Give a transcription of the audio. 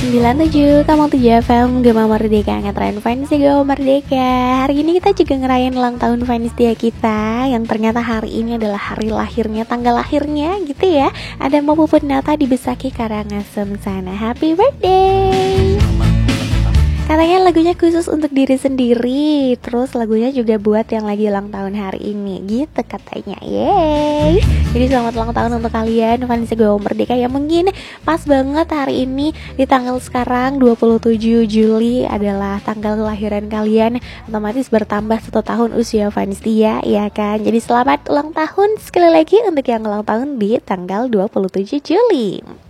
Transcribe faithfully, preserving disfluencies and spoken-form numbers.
sembilan tujuh koma tujuh F M Gema Merdeka, ngetren fans Gema Merdeka. Hari ini kita juga ngerayain ulang tahun fans dia kita, yang ternyata hari ini adalah hari lahirnya, tanggal lahirnya gitu ya. Ada Mbak Puput Nata di Besaki Karangasem sana. Happy birthday. Katanya lagunya khusus untuk diri sendiri, terus lagunya juga buat yang lagi ulang tahun hari ini, gitu katanya. Yeay. Jadi selamat ulang tahun untuk kalian fans Gema Merdeka yang mungkin pas banget hari ini di tanggal sekarang dua puluh tujuh Juli adalah tanggal kelahiran kalian, otomatis bertambah satu tahun usia fans dia, ya kan? Jadi selamat ulang tahun sekali lagi untuk yang ulang tahun di tanggal dua puluh tujuh Juli.